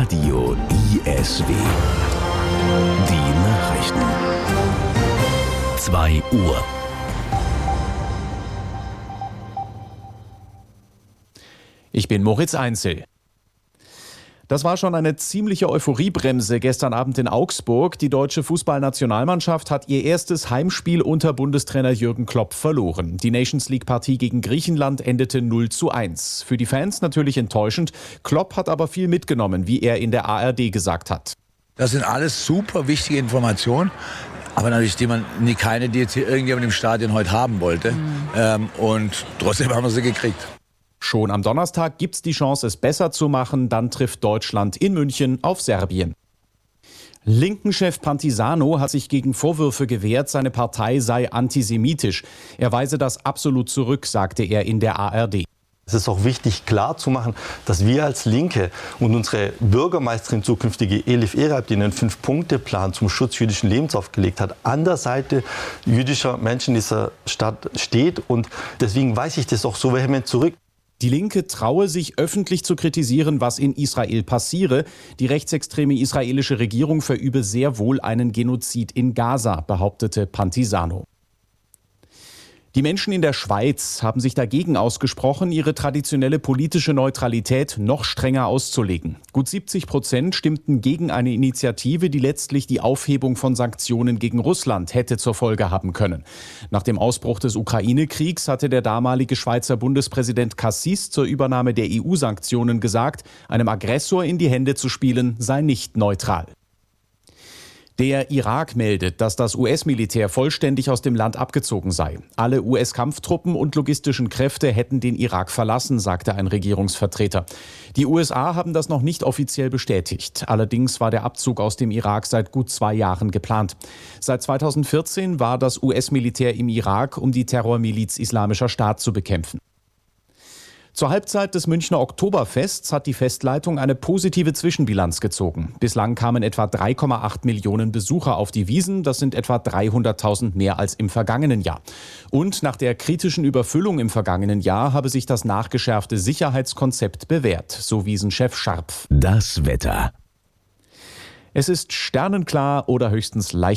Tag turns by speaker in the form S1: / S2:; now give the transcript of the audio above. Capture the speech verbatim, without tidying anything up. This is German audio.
S1: Radio I S W. Die Nachrichten. zwei Uhr.
S2: Ich bin Moritz Einzel. Das war schon eine ziemliche Euphoriebremse gestern Abend in Augsburg. Die deutsche Fußballnationalmannschaft hat ihr erstes Heimspiel unter Bundestrainer Jürgen Klopp verloren. Die Nations-League-Partie gegen Griechenland endete null zu eins. Für die Fans natürlich enttäuschend. Klopp hat aber viel mitgenommen, wie er in der A R D gesagt hat.
S3: Das sind alles super wichtige Informationen. Aber natürlich die man, nie keine, die jetzt hier irgendjemand im Stadion heute haben wollte. Mhm. Ähm, und trotzdem haben wir sie gekriegt.
S2: Schon am Donnerstag gibt es die Chance, es besser zu machen. Dann trifft Deutschland in München auf Serbien. Linken-Chef Pantisano hat sich gegen Vorwürfe gewehrt, seine Partei sei antisemitisch. Er weise das absolut zurück, sagte er in der A R D.
S4: Es ist auch wichtig, klar zu machen, dass wir als Linke und unsere Bürgermeisterin, zukünftige Elif Eralp, die einen Fünf-Punkte-Plan zum Schutz jüdischen Lebens aufgelegt hat, an der Seite jüdischer Menschen in dieser Stadt steht. Und deswegen weise ich das auch so vehement zurück.
S2: Die Linke traue sich öffentlich zu kritisieren, was in Israel passiere. Die rechtsextreme israelische Regierung verübe sehr wohl einen Genozid in Gaza, behauptete Pantisano. Die Menschen in der Schweiz haben sich dagegen ausgesprochen, ihre traditionelle politische Neutralität noch strenger auszulegen. Gut siebzig Prozent stimmten gegen eine Initiative, die letztlich die Aufhebung von Sanktionen gegen Russland hätte zur Folge haben können. Nach dem Ausbruch des Ukraine-Kriegs hatte der damalige Schweizer Bundespräsident Cassis zur Übernahme der E U-Sanktionen gesagt, einem Aggressor in die Hände zu spielen sei nicht neutral. Der Irak meldet, dass das U S-Militär vollständig aus dem Land abgezogen sei. Alle U S-Kampftruppen und logistischen Kräfte hätten den Irak verlassen, sagte ein Regierungsvertreter. Die U S A haben das noch nicht offiziell bestätigt. Allerdings war der Abzug aus dem Irak seit gut zwei Jahren geplant. Seit zweitausendvierzehn war das U S-Militär im Irak, um die Terrormiliz Islamischer Staat zu bekämpfen. Zur Halbzeit des Münchner Oktoberfests hat die Festleitung eine positive Zwischenbilanz gezogen. Bislang kamen etwa drei Komma acht Millionen Besucher auf die Wiesn. Das sind etwa dreihunderttausend mehr als im vergangenen Jahr. Und nach der kritischen Überfüllung im vergangenen Jahr habe sich das nachgeschärfte Sicherheitskonzept bewährt, so Wiesn-Chef Scharpf.
S1: Das Wetter.
S2: Es ist sternenklar oder höchstens leicht